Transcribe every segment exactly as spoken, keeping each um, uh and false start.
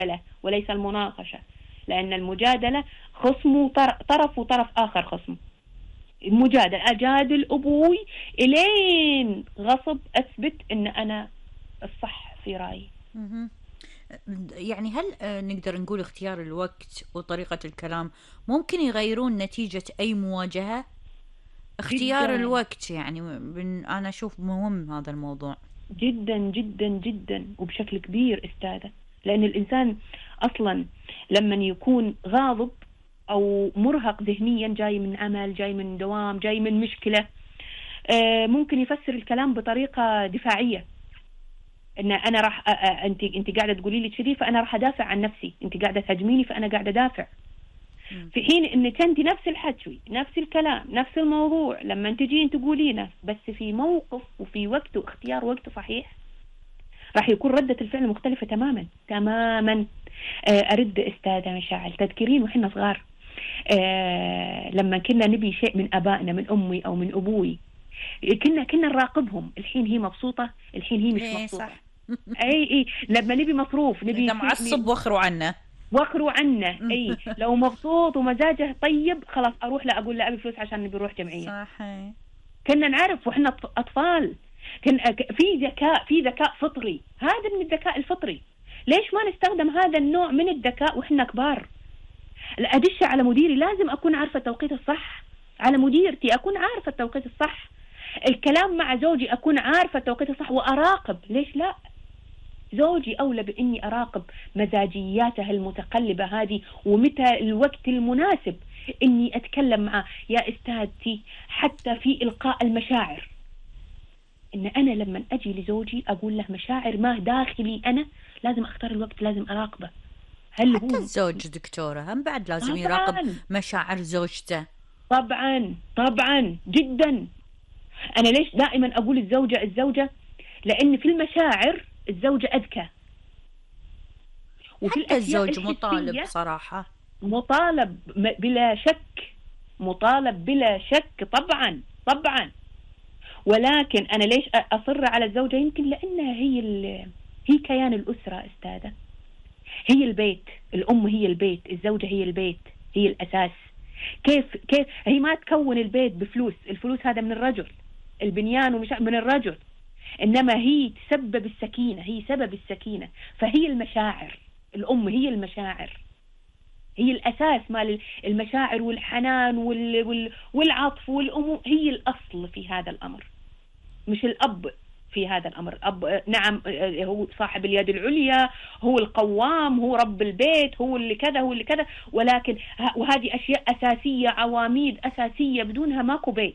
وليس المناقشة، لأن المجادلة خصم طرف وطرف آخر خصم. المجادلة أجادل أبوي إلين غصب أثبت أن أنا الصح في رأيي. يعني هل نقدر نقول اختيار الوقت وطريقة الكلام ممكن يغيرون نتيجة أي مواجهة؟ اختيار جداً. الوقت يعني أنا أشوف مهم هذا الموضوع جدا جدا جدا وبشكل كبير أستاذة، لأن الإنسان أصلا لما يكون غاضب أو مرهق ذهنيا، جاي من عمل، جاي من دوام، جاي من مشكلة، ممكن يفسر الكلام بطريقة دفاعية، ان انا راح انت انت قاعده تقولي لي كذي فانا راح ادافع عن نفسي، انت قاعده تهاجميني فانا قاعده ادافع. في حين انك انت نفس الحكي، نفس الكلام، نفس الموضوع لما تجين تقولينه، بس في موقف وفي وقت واختيار وقت صحيح راح يكون ردة الفعل مختلفة تماما تماما. ارد استاذة مشاعل، تذكرين وحنا صغار لما كنا نبي شيء من ابائنا، من امي او من ابوي، كنا كنا نراقبهم، الحين هي مبسوطة، الحين هي مش مبسوطة. صح. اي اي لما نبي مصروف، نبي اذا معصب وخروا عنه وخروا عنه اي لو مبسوط ومزاجه طيب خلاص اروح له اقول له ابي فلوس عشان نبي نروح جمعية. صح. كنا نعرف واحنا اطفال، كنا في ذكاء، في ذكاء فطري، هذا من الذكاء الفطري. ليش ما نستخدم هذا النوع من الذكاء واحنا كبار؟ الادش على مديري لازم اكون عارفة التوقيت الصح، على مديرتي اكون عارفة التوقيت الصح، الكلام مع زوجي أكون عارفة التوقيت الصح وأراقب. ليش لا؟ زوجي أولى بإني أراقب مزاجياته المتقلبة هذه، ومتى الوقت المناسب إني أتكلم معه. يا أستاذتي حتى في إلقاء المشاعر، إن أنا لما أجي لزوجي أقول له مشاعر ما داخلي أنا، لازم أختار الوقت، لازم أراقبه. هل حتى هو الزوج دكتورة هم بعد لازم طبعاً يراقب مشاعر زوجته؟ طبعا طبعا جدا. أنا ليش دائما أقول الزوجة الزوجة؟ لأن في المشاعر الزوجة أذكى، وفي حتى الزوج مطالب صراحة، مطالب بلا شك، مطالب بلا شك طبعا طبعا. ولكن أنا ليش أصر على الزوجة؟ يمكن لأنها هي هي كيان الأسرة أستاذة، هي البيت، الأم هي البيت، الزوجة هي البيت، هي الأساس. كيف كيف هي ما تكون البيت بفلوس، الفلوس هذا من الرجل، البنيان ومش من الرجل، إنما هي تسبب السكينة، هي سبب السكينة. فهي المشاعر، الأم هي المشاعر، هي الأساس مال المشاعر والحنان وال وال والعطف والأمومة، هي الأصل في هذا الأمر، مش الأب في هذا الأمر. الأب نعم هو صاحب اليد العليا، هو القوام، هو رب البيت، هو اللي كذا، هو اللي كذا، ولكن وهذه أشياء أساسية، عواميد أساسية بدونها ماكو بيت.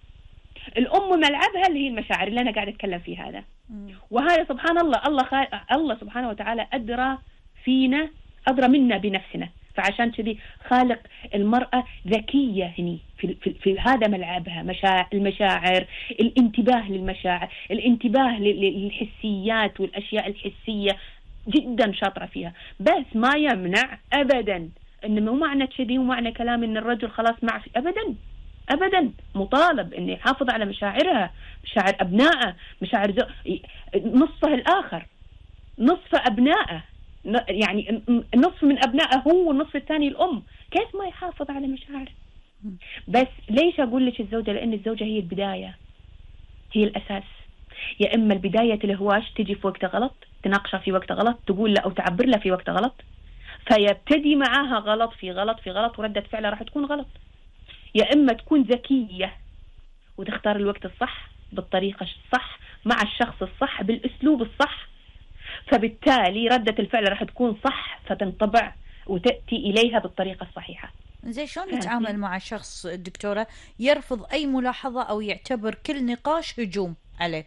الأم ملعبها اللي هي المشاعر اللي أنا قاعدة أتكلم فيه هذا. وهذا سبحان الله، الله خال... الله سبحانه وتعالى أدرى فينا، أدرى منا بنفسنا، فعشان كذي خالق المرأة ذكية هني في, في, في هذا ملعبها، مشاعر، المشاعر، الانتباه للمشاعر، الانتباه للحسيات والأشياء الحسية، جدا شاطرة فيها. بس ما يمنع أبدا إن مو معنى كذي ومعنى كلام إن الرجل خلاص معه، أبدا أبدا، مطالب إنه يحافظ على مشاعرها، مشاعر أبنائه، مشاعر زو... نصفه الآخر، نصف أبنائه، يعني نصف من أبنائه هو والنصف الثاني الأم، كيف ما يحافظ على مشاعره؟ بس ليش أقول لك الزوجة؟ لأن الزوجة هي البداية، هي الأساس. يا إما البداية الهواش تجي في وقت غلط، تناقشها في وقت غلط، تقول له أو تعبر له في وقت غلط، فيبتدي معاها غلط في غلط في غلط، وردة فعلها راح تكون غلط. يا إما تكون ذكية وتختار الوقت الصح بالطريقة الصح مع الشخص الصح بالأسلوب الصح، فبالتالي ردة الفعل راح تكون صح، فتنطبع وتأتي إليها بالطريقة الصحيحة. زي شلون نتعامل مع شخص دكتورة يرفض أي ملاحظة أو يعتبر كل نقاش هجوم عليه؟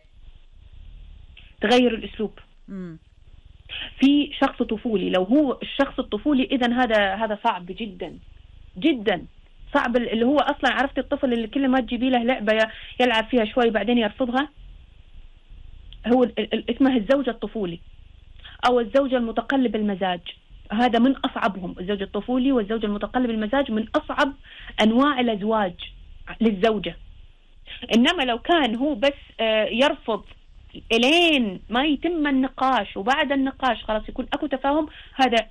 تغير الأسلوب. مم. في شخص طفولي، لو هو الشخص الطفولي إذن هذا هذا صعب جدا جدا، صعب، اللي هو أصلا عرفت الطفل اللي كل ما تجيبي له لعبة يلعب فيها شوي بعدين يرفضها، هو اسمه الزوج الطفولي أو الزوج المتقلب المزاج. هذا من أصعبهم، الزوج الطفولي والزوج المتقلب المزاج من أصعب أنواع الأزواج للزوجة. إنما لو كان هو بس يرفض الين ما يتم النقاش، وبعد النقاش خلاص يكون اكو تفاهم، هذا